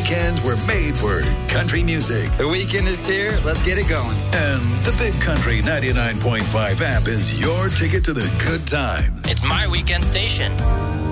weekends were made for country music. The weekend is here. Let's get it going. And the Big Country 99.5 app is your ticket to the good times. It's my weekend station.